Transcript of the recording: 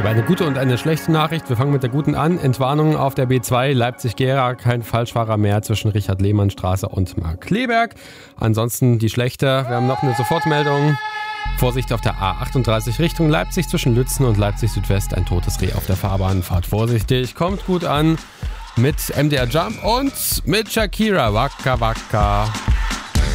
Aber eine gute und eine schlechte Nachricht. Wir fangen mit der guten an. Entwarnung auf der B2 Leipzig-Gera. Kein Falschfahrer mehr zwischen Richard-Lehmann-Straße und Markkleeberg. Ansonsten die schlechte. Wir haben noch eine Sofortmeldung. Vorsicht auf der A38 Richtung Leipzig zwischen Lützen und Leipzig Südwest. Ein totes Reh auf der Fahrbahn. Fahrt vorsichtig. Kommt gut an mit MDR Jump und mit Shakira. Waka Waka.